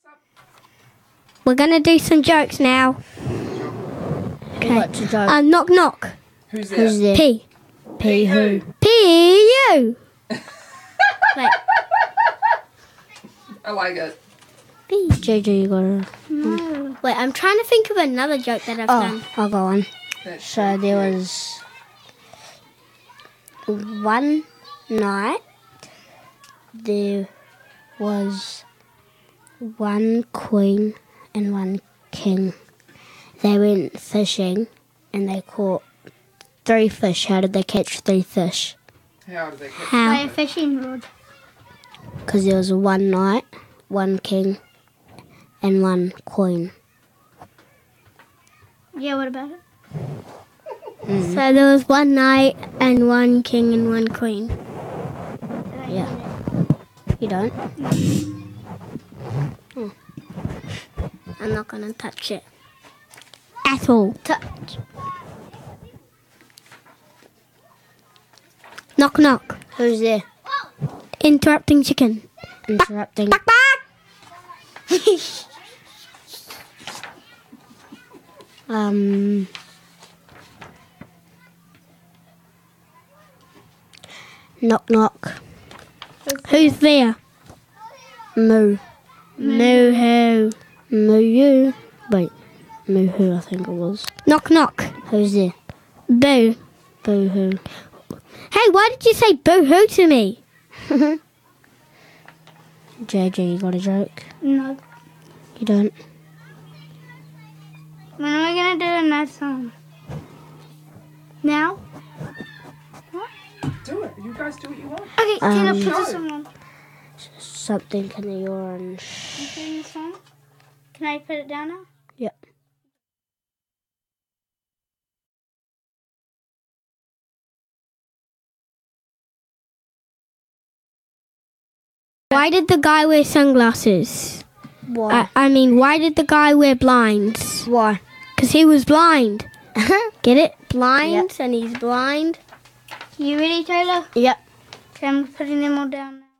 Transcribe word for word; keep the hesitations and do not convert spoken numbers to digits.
We're gonna do some jokes now. Okay. What's a joke? Uh, knock knock. Who's there? Who's there? P. P who? P U. Wait. I like it. P. J J, you got it. No. Wait, I'm trying to think of another joke that I've done. Oh, I'll go on. That's So there was one night, there was one queen and one king. They went fishing and they caught three fish. How did they catch three fish? How did they catch How? it? By a fishing rod. Because there was one knight, one king, and one queen. Yeah, what about it? Mm-hmm. So there was one knight and one king and one queen. Yeah. You don't? Hmm. I'm not gonna touch it. At all. Touch. Knock knock. Who's there? Interrupting chicken. Interrupting. Back back. Um. Knock knock. Who's there? Moo. Moo hoo. Moo you. Wait. Moo who I think it was. Knock knock. Who's there? Boo. Boo hoo. Hey, why did you say boo hoo to me? J J, you got a joke? No. You don't? When are we gonna do another song? Now? Do it. You guys do what you want. Okay, Um, Tina, put No. the song on. Something in the orange. You sing the song? Can I put it down now? Yep. Why did the guy wear sunglasses? Why? I, I mean, why did the guy wear blinds? Why? Because he was blind. Get it? Blind, Yep. and he's blind. You ready, Taylor? Yep. Okay, I'm putting them all down.